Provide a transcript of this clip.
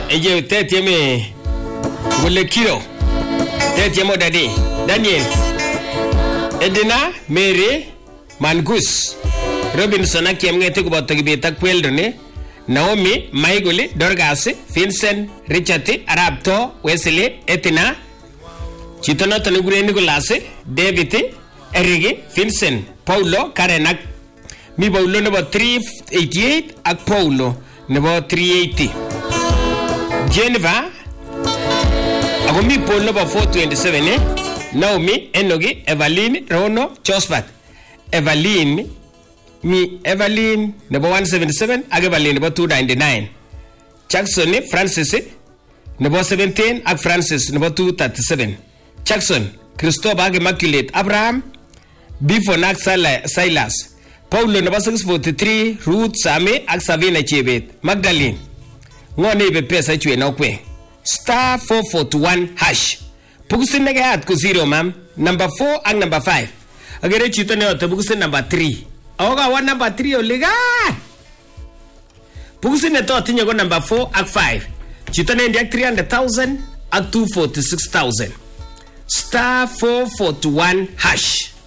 eje tetieme wole kilo tetiemo Daniel Edina Mary Mangus Robinson akiamngete kuboto kibeta kweldone Naomi Maigoli Dorgas Vincent Richard Arabto Wesley Etina Chitonoto nigure Nicolas David Erigi Vincent Paulo Karenak mi Paulo nebo 388 ak Paulo nebo 380 Geneva ako mi Paul nebo 427 Naomi Enogi Evelyn Rono Josephat Evelyn nebo 177 ak Evelyn nebo 299 Jackson Francis nebo 17 ak Francis nebo 237 Jackson Christopher ak Immaculate Abraham Bifon ak Silas Paulo nebo 643 Ruth Sami ak Savina Chebet Magdalene ngone ibe pesa chwe na kwe *441# pukusin nege hat ko 0 mam number 4 ak number 5 agere chito ne ote pukusin number 3 awoga wa number 3 oliga pukusin ne to tinye ko number 4 ak 5 chito ne ndiak 300,000 ak 246,000 *441#.